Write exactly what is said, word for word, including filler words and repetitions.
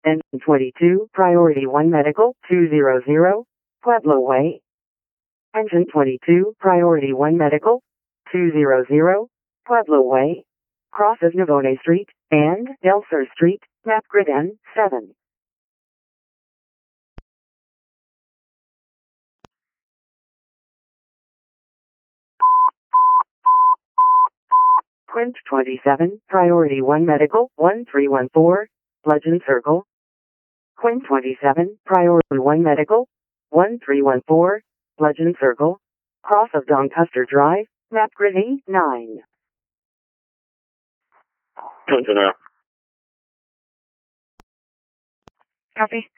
N twenty-two, Priority one Medical, two hundred, Pueblo Way. Engine twenty-two, Priority one Medical, two hundred, Pueblo Way. Crosses Navone Street and Del Sur Street, map grid N seven. Quint twenty-seven, Priority one Medical, one three one four, Legend Circle. Quint twenty-seven, Priority one Medical, one three one four, Legend Circle. Cross of Doncaster Drive, map grid E nine. Clinton, Copy.